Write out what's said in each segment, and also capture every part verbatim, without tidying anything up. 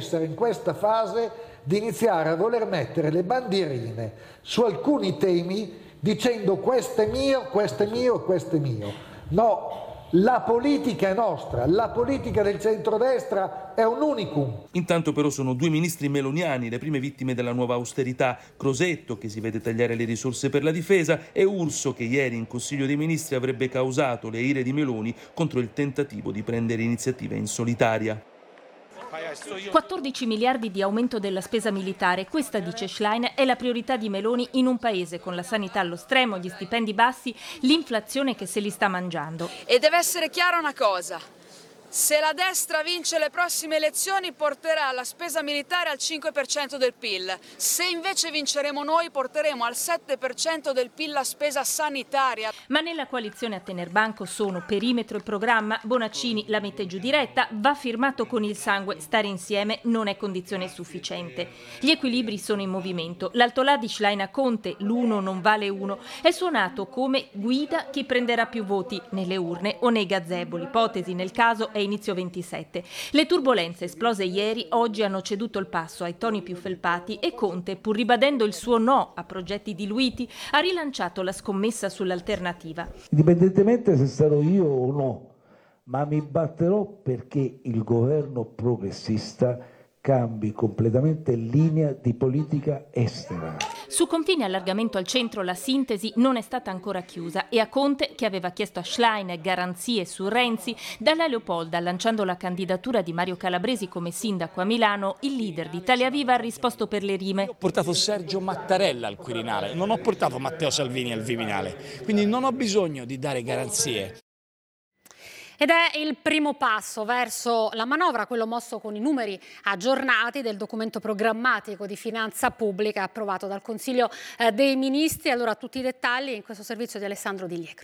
essere in questa fase di iniziare a voler mettere le bandierine su alcuni temi dicendo questo è mio, questo è mio, questo è mio. No. La politica è nostra, la politica del centrodestra è un unicum. Intanto però sono due ministri meloniani le prime vittime della nuova austerità: Crosetto, che si vede tagliare le risorse per la difesa, e Urso, che ieri in Consiglio dei Ministri avrebbe causato le ire di Meloni contro il tentativo di prendere iniziative in solitaria. quattordici miliardi di aumento della spesa militare. Questa, dice Schlein, è la priorità di Meloni in un paese con la sanità allo stremo, gli stipendi bassi, l'inflazione che se li sta mangiando. E deve essere chiara una cosa: se la destra vince le prossime elezioni porterà la spesa militare al cinque per cento del P I L. Se invece vinceremo noi porteremo al sette per cento del P I L la spesa sanitaria. Ma nella coalizione a tener banco sono perimetro e programma. Bonaccini la mette giù diretta, va firmato con il sangue, stare insieme non è condizione sufficiente. Gli equilibri sono in movimento. L'altolà di Schlein a Conte, l'uno non vale uno, è suonato come guida chi prenderà più voti nelle urne o nei gazebo. L'ipotesi nel caso è inizio ventisette. Le turbolenze esplose ieri oggi hanno ceduto il passo ai toni più felpati e Conte, pur ribadendo il suo no a progetti diluiti, ha rilanciato la scommessa sull'alternativa. Indipendentemente se sarò io o no, ma mi batterò perché il governo progressista cambi completamente linea di politica estera. Su confine e allargamento al centro la sintesi non è stata ancora chiusa e a Conte, che aveva chiesto a Schlein garanzie su Renzi, dalla Leopolda lanciando la candidatura di Mario Calabresi come sindaco a Milano, il leader di Italia Viva ha risposto per le rime. Ho portato Sergio Mattarella al Quirinale, non ho portato Matteo Salvini al Viminale, quindi non ho bisogno di dare garanzie. Ed è il primo passo verso la manovra, quello mosso con i numeri aggiornati del documento programmatico di finanza pubblica approvato dal Consiglio dei Ministri. Allora tutti i dettagli in questo servizio di Alessandro Di Liegro.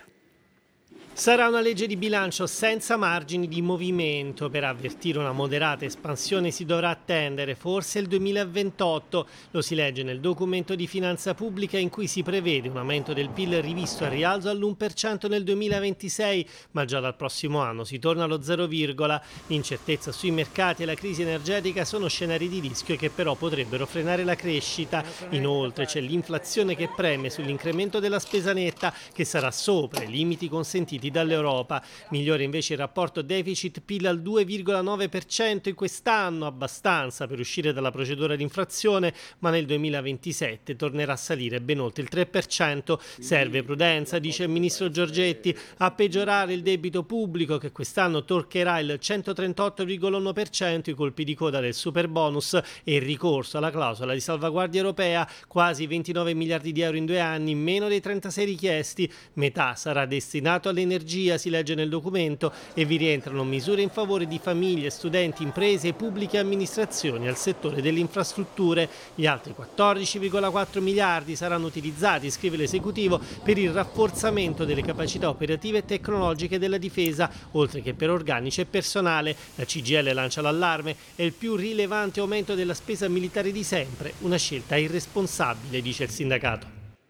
Sarà una legge di bilancio senza margini di movimento. Per avvertire una moderata espansione si dovrà attendere forse il duemilaventotto. Lo si legge nel documento di finanza pubblica in cui si prevede un aumento del P I L rivisto a rialzo all'uno per cento nel duemilaventisei, ma già dal prossimo anno si torna allo zero, l'incertezza sui mercati e la crisi energetica sono scenari di rischio che però potrebbero frenare la crescita. Inoltre c'è l'inflazione che preme sull'incremento della spesa netta, che sarà sopra i limiti consentiti dall'Europa. Migliore invece il rapporto deficit-P I L al due virgola nove per cento in quest'anno, abbastanza per uscire dalla procedura di infrazione, ma nel duemilaventisette tornerà a salire ben oltre il tre per cento. Serve prudenza, dice il ministro Giorgetti, a peggiorare il debito pubblico che quest'anno toccherà il centotrentotto virgola uno per cento, i colpi di coda del superbonus e il ricorso alla clausola di salvaguardia europea, quasi ventinove miliardi di euro in due anni, meno dei trentasei richiesti. Metà sarà destinato all'energia, si legge nel documento, e vi rientrano misure in favore di famiglie, studenti, imprese e pubbliche amministrazioni al settore delle infrastrutture. Gli altri quattordici virgola quattro miliardi saranno utilizzati, scrive l'esecutivo, per il rafforzamento delle capacità operative e tecnologiche della difesa, oltre che per organici e personale. La C G I L lancia l'allarme: è il più rilevante aumento della spesa militare di sempre, una scelta irresponsabile, dice il sindacato.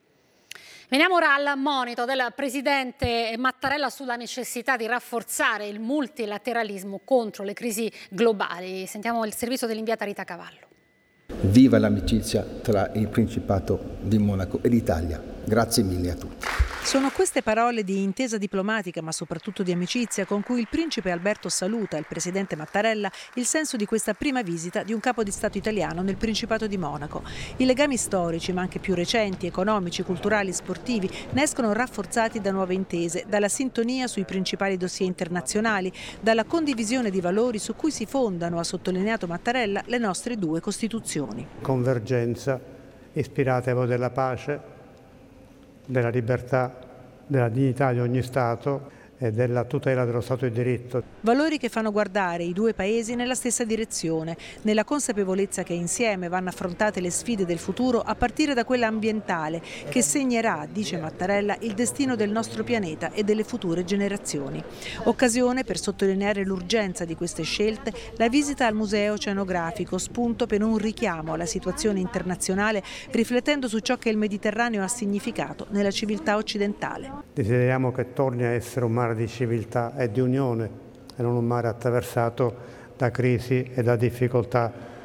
Veniamo ora al monito del presidente Mattarella sulla necessità di rafforzare il multilateralismo contro le crisi globali. Sentiamo il servizio dell'inviata Rita Cavallo. Viva l'amicizia tra il Principato di Monaco e l'Italia. Grazie mille a tutti. Sono queste parole di intesa diplomatica, ma soprattutto di amicizia, con cui il principe Alberto saluta il presidente Mattarella il senso di questa prima visita di un capo di Stato italiano nel Principato di Monaco. I legami storici, ma anche più recenti, economici, culturali, sportivi, ne escono rafforzati da nuove intese, dalla sintonia sui principali dossier internazionali, dalla condivisione di valori su cui si fondano, ha sottolineato Mattarella, le nostre due Costituzioni. Convergenza ispirata ai valori della pace, della libertà, della dignità di ogni Stato e della tutela dello Stato di diritto. Valori che fanno guardare i due paesi nella stessa direzione, nella consapevolezza che insieme vanno affrontate le sfide del futuro a partire da quella ambientale che segnerà, dice Mattarella, il destino del nostro pianeta e delle future generazioni. Occasione per sottolineare l'urgenza di queste scelte la visita al Museo Oceanografico, spunto per un richiamo alla situazione internazionale, riflettendo su ciò che il Mediterraneo ha significato nella civiltà occidentale. Desideriamo che torni a essere un mare di civiltà e di unione e non un mare attraversato da crisi e da difficoltà